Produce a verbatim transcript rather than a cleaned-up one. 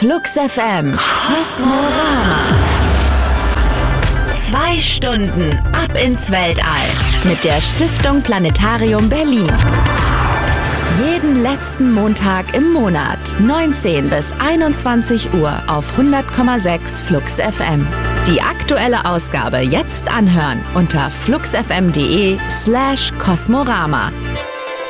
Flux F M Kosmorama. Zwei Stunden ab ins Weltall mit der Stiftung Planetarium Berlin. Jeden letzten Montag im Monat, neunzehn bis einundzwanzig Uhr auf hundert Komma sechs Flux F M. Die aktuelle Ausgabe jetzt anhören unter fluxfm.de slash Kosmorama.